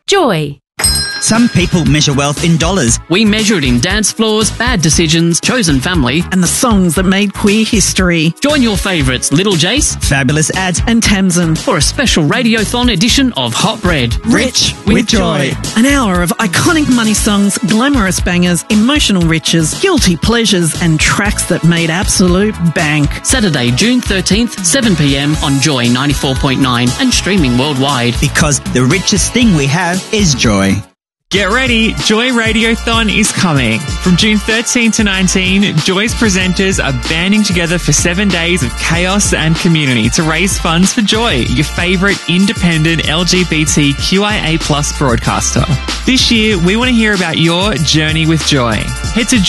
Joy. Some people measure wealth in dollars. We measure it in dance floors, bad decisions, chosen family, and the songs that made queer history. Join your favourites Little Jace, Fabulous Ads, and Tamsin for a special radiothon edition of Hot Bread. Rich with Joy. An hour of iconic money songs, glamorous bangers, emotional riches, guilty pleasures, and tracks that made absolute bank. Saturday, June 13th, 7pm on Joy 94.9 and streaming worldwide. Because the richest thing we have is joy. Get ready, Joy Radiothon is coming. From June 13 to 19, Joy's presenters are banding together for 7 days of chaos and community to raise funds for Joy, your favourite independent LGBTQIA+ broadcaster. This year, we want to hear about your journey with Joy. Head to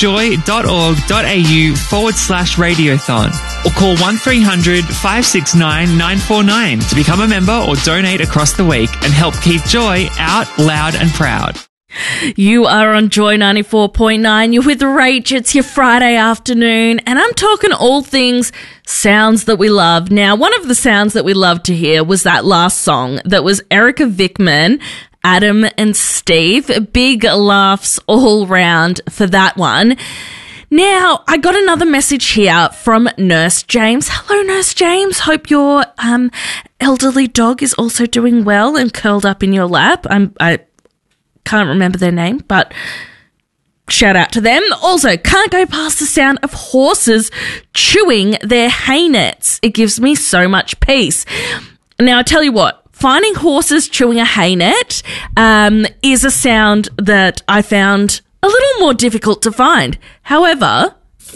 joy.org.au/radiothon or call 1300 569 949 to become a member or donate across the week and help keep Joy out loud and proud. You are on Joy 94.9. You're with Rach. It's your Friday afternoon, and I'm talking all things sounds that we love. Now, one of the sounds that we loved to hear was that last song that was Erica Vickman, Adam and Steve. Big laughs all round for that one. Now, I got another message here from Nurse James. Hello, Nurse James. Hope your elderly dog is also doing well and curled up in your lap. I can't remember their name, but shout out to them. Also, can't go past the sound of horses chewing their hay nets. It gives me so much peace. Now, I tell you what, finding horses chewing a hay net is a sound that I found a little more difficult to find. However,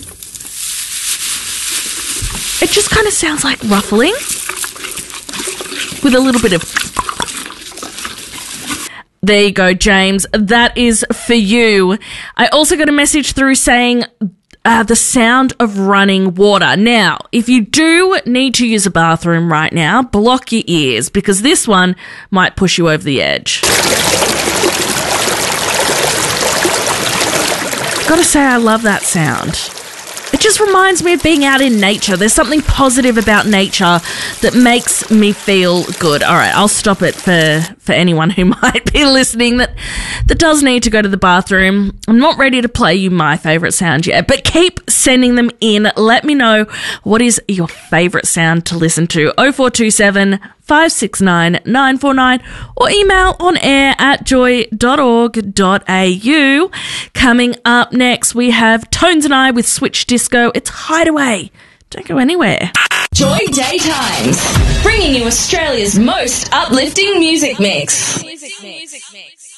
it just kind of sounds like ruffling with a little bit of... There you go, James. That is for you. I also got a message through saying the sound of running water. Now, if you do need to use a bathroom right now, block your ears because this one might push you over the edge. Gotta say, I love that sound. It just reminds me of being out in nature. There's something positive about nature that makes me feel good. All right, I'll stop it for anyone who might be listening that does need to go to the bathroom. I'm not ready to play you my favourite sound yet, but keep sending them in. Let me know what is your favourite sound to listen to. 0427 569 949 or email on air at joy.org.au. Coming up next, we have Tones and I with Switch Disco. It's Hideaway. Don't go anywhere. Joy Daytimes, bringing you Australia's most uplifting music mix.